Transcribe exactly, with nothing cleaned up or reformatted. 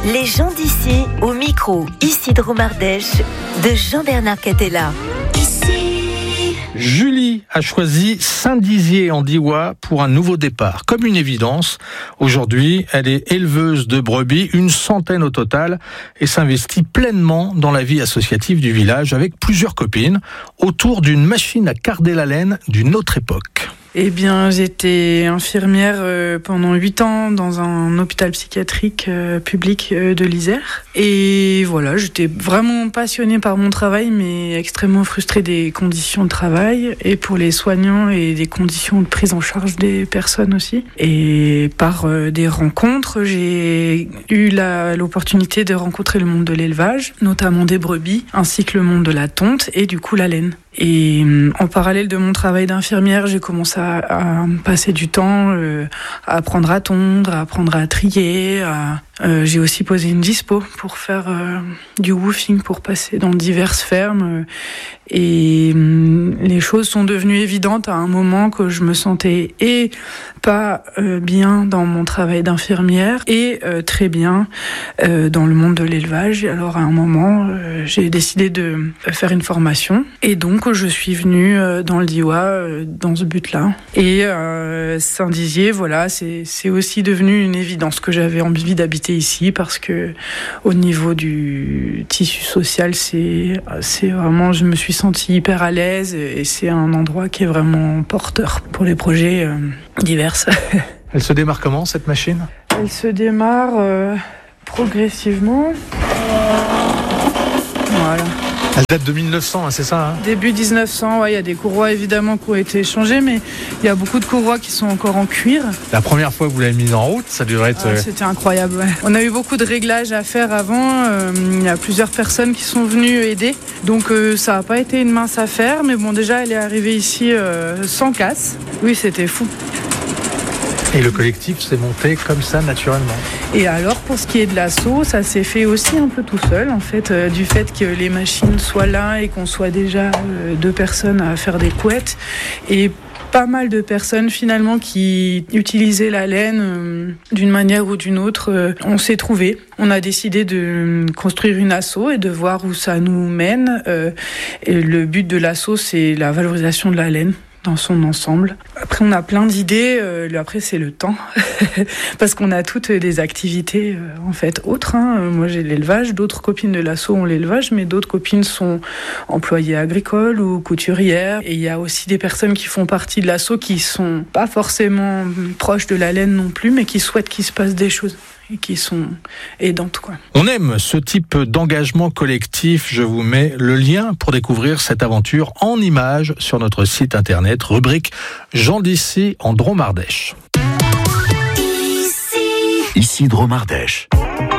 Les gens d'ici au micro, ici de Romardèche, de Jean-Bernard Catella. Ici. Julie a choisi Saint-Dizier en Diois pour un nouveau départ. Comme une évidence, aujourd'hui, elle est éleveuse de brebis, une centaine au total, et s'investit pleinement dans la vie associative du village avec plusieurs copines, autour d'une machine à carder la laine d'une autre époque. Eh bien, j'étais infirmière euh, pendant huit ans dans un hôpital psychiatrique euh, public euh, de l'Isère. Et voilà, j'étais vraiment passionnée par mon travail, mais extrêmement frustrée des conditions de travail et pour les soignants et des conditions de prise en charge des personnes aussi. Et par euh, des rencontres, j'ai eu la, l'opportunité de rencontrer le monde de l'élevage, notamment des brebis, ainsi que le monde de la tonte et du coup la laine. Et en parallèle de mon travail d'infirmière, j'ai commencé à, à passer du temps euh, à apprendre à tondre, à apprendre à trier. À, euh, j'ai aussi posé une dispo pour faire euh, du woofing, pour passer dans diverses fermes. Et euh, les choses sont devenues évidentes à un moment que je me sentais et pas euh, bien dans mon travail d'infirmière et euh, très bien euh, dans le monde de l'élevage. Alors à un moment, euh, j'ai décidé de faire une formation et donc je suis venue dans le Diois dans ce but-là. Et euh, Saint-Dizier, voilà, c'est, c'est aussi devenu une évidence que j'avais envie d'habiter ici parce que au niveau du tissu social, c'est, c'est vraiment, je me suis sentie hyper à l'aise et c'est un endroit qui est vraiment porteur pour les projets euh, divers. Elle se démarre comment, cette machine ? Elle se démarre euh, progressivement. Voilà. Elle date de mille neuf cents, hein, c'est ça hein ? Début dix-neuf cents, ouais, il y a des courroies évidemment qui ont été échangées, mais il y a beaucoup de courroies qui sont encore en cuir. La première fois que vous l'avez mise en route, ça devrait être... Ah, c'était incroyable, ouais. On a eu beaucoup de réglages à faire avant, euh, il y a plusieurs personnes qui sont venues aider, donc euh, ça n'a pas été une mince affaire, mais bon, déjà elle est arrivée ici euh, sans casse. Oui, c'était fou. Et le collectif s'est monté comme ça, naturellement. Et alors, pour ce qui est de l'assaut, ça s'est fait aussi un peu tout seul, en fait, euh, du fait que les machines soient là et qu'on soit déjà euh, deux personnes à faire des couettes. Et pas mal de personnes, finalement, qui utilisaient la laine euh, d'une manière ou d'une autre. Euh, on s'est trouvés. On a décidé de construire une asso et de voir où ça nous mène. Euh, et le but de l'asso, c'est la valorisation de la laine dans son ensemble. Après, on a plein d'idées. Euh, après, c'est le temps. Parce qu'on a toutes des activités, euh, en fait, autres. Hein. Moi, j'ai l'élevage. D'autres copines de l'asso ont l'élevage, mais d'autres copines sont employées agricoles ou couturières. Et il y a aussi des personnes qui font partie de l'asso qui sont pas forcément proches de la laine non plus, mais qui souhaitent qu'il se passe des choses et qui sont aidantes, quoi. On aime ce type d'engagement collectif. Je vous mets le lien pour découvrir cette aventure en images sur notre site internet, rubrique Gens d'ici en Dromardèche. Ici. Ici Dromardèche.